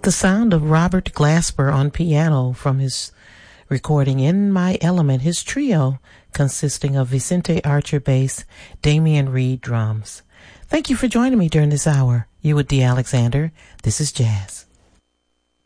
The sound of Robert Glasper on piano from his recording In My Element, his trio consisting of Vicente Archer bass, Damian Reed drums. Thank you for joining me during this hour. You with D. Alexander. This is Jazz.